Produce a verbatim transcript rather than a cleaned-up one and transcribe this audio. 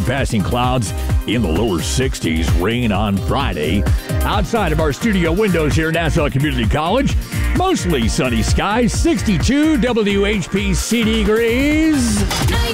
passing clouds in the lower sixties. Rain on Friday. Outside of our studio windows here at Nassau Community College, mostly sunny skies, sixty-two W H P C degrees.